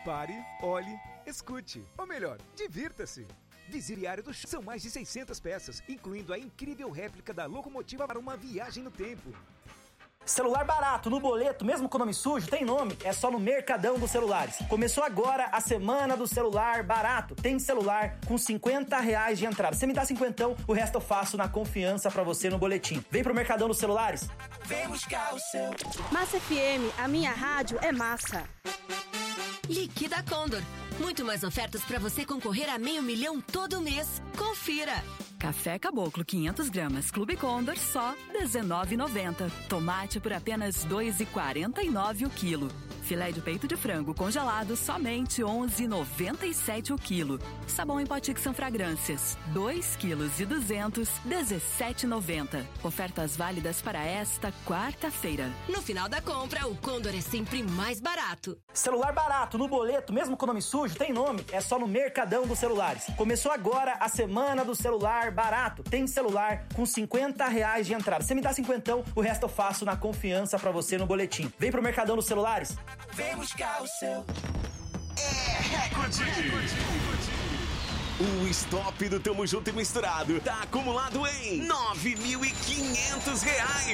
Pare, olhe, escute. Ou melhor, divirta-se. Visitário do show. São mais de 600 peças, incluindo a incrível réplica da locomotiva para uma viagem no tempo. Celular barato, no boleto, mesmo com nome sujo, tem nome. É só no Mercadão dos Celulares. Começou agora a semana do celular barato. Tem celular com R$50 de entrada. Você me dá cinquentão, o resto eu faço na confiança pra você no boletim. Vem pro Mercadão dos Celulares. Vem buscar o seu. Massa FM, a minha rádio é massa. Liquida Condor. Muito mais ofertas pra você concorrer a R$500 mil todo mês. Confira. Café Caboclo 500 gramas Clube Condor só R$19,90. Tomate por apenas R$2,49 o quilo. Filé de peito de frango congelado somente R$11,97 o quilo. Sabão em Potix são fragrâncias 2,2 kg R$17,90. Ofertas válidas para esta quarta-feira. No final da compra, o Condor é sempre mais barato. Celular barato, no boleto, mesmo com nome sujo, tem nome. É só no Mercadão dos Celulares. Começou agora a semana do celular barato. Tem celular com R$50 de entrada. Você me dá cinquentão, o resto eu faço na confiança pra você no boletim. Vem pro Mercadão dos Celulares. Vem buscar o seu. Recorde! O stop do Tamo Junto e Misturado tá acumulado em R$9.500.